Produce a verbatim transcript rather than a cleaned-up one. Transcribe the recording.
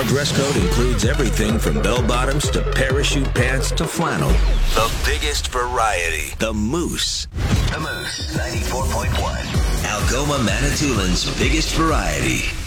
Our dress code includes everything from bell-bottoms to parachute pants to flannel. The biggest variety. The Moose. The Moose, ninety-four point one. Algoma Manitoulин's biggest variety.